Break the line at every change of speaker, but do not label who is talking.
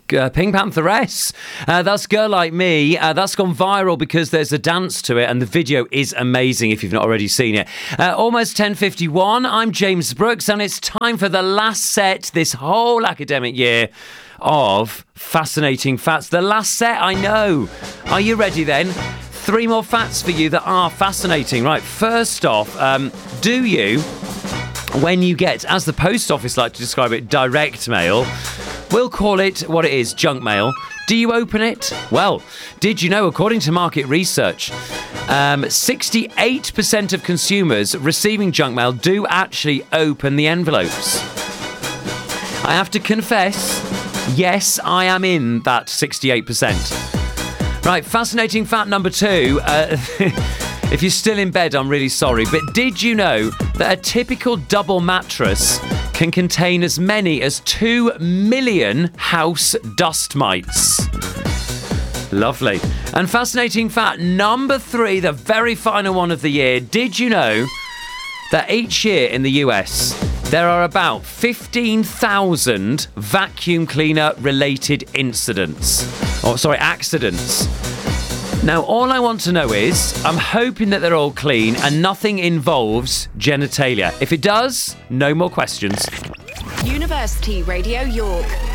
Pink Pantheress. That's Girl Like Me. That's gone viral because there's a dance to it and the video is amazing if you've not already seen it. Almost 10:51. I'm James Brooks and it's time for the last set this whole academic year of Fascinating Facts. The last set, I know. Are you ready then? 3 more facts for you that are fascinating. Right, first off, do you, when you get, as the post office like to describe it, direct mail, we'll call it what it is, junk mail. Do you open it? Well, did you know, according to market research, 68% of consumers receiving junk mail do actually open the envelopes. I have to confess, yes, I am in that 68%. Right, fascinating fact number 2. If you're still in bed, I'm really sorry, but did you know that a typical double mattress can contain as many as 2 million house dust mites? Lovely. And fascinating fact number 3, the very final one of the year. Did you know that each year in the US, there are about 15,000 vacuum cleaner related accidents? Now, all I want to know is, I'm hoping that they're all clean and nothing involves genitalia. If it does, no more questions.
University Radio York.